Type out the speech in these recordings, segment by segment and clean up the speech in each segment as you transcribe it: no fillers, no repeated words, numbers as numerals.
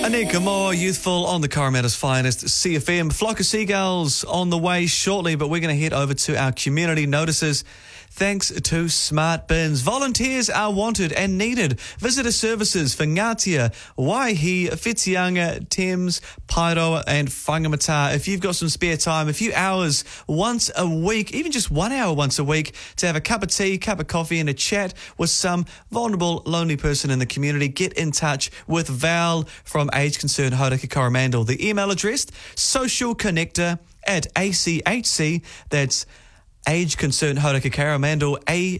Anika Moore, youthful on the Coromandela's finest CFM. Flock of seagulls on the way shortly, but we're going to head over to our community notices. Thanks to Smart Bins. Volunteers are wanted and needed. Visitor services for Ngatia, Waihi, Whitianga, Thames, Paeroa and Whangamata. If you've got some spare time, a few hours once a week, even just 1 hour once a week, to have a cup of tea, cup of coffee and a chat with some vulnerable, lonely person in the community, get in touch with Val from Age Concern Hauraki Coromandel. The email address, socialconnector@achc, that's Age Concern Hauraki Coromandel,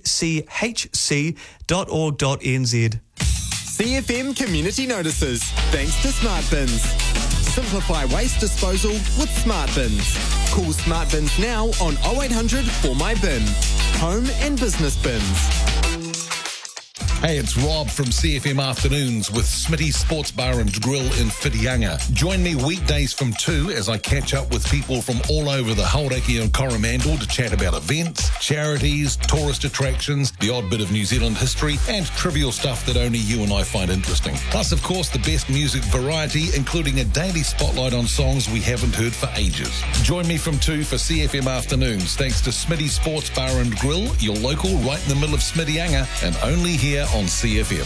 achc.org.nz. CFM Community Notices, thanks to Smart Bins. Simplify waste disposal with Smart Bins. Call Smart Bins now on 0800 for my bin. Home and business bins. Hey, it's Rob from CFM Afternoons with Smitty's Sports Bar and Grill in Whitianga. Join me weekdays from 2 as I catch up with people from all over the Hauraki and Coromandel to chat about events, charities, tourist attractions, the odd bit of New Zealand history, and trivial stuff that only you and I find interesting. Plus, of course, the best music variety, including a daily spotlight on songs we haven't heard for ages. Join me from 2 for CFM Afternoons, thanks to Smitty's Sports Bar and Grill, your local right in the middle of Smittyanga, and only here on CFM.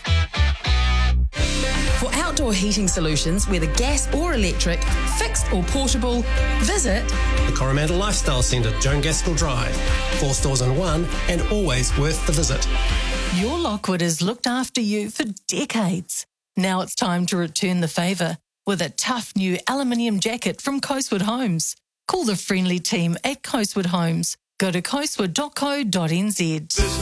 For outdoor heating solutions, whether gas or electric, fixed or portable, visit the Coromandel Lifestyle Centre, Joan Gaskell Drive. 4 stores in one and always worth the visit. Your Lockwood has looked after you for decades. Now it's time to return the favour with a tough new aluminium jacket from Coastwood Homes. Call the friendly team at Coastwood Homes. Go to coastwood.co.nz.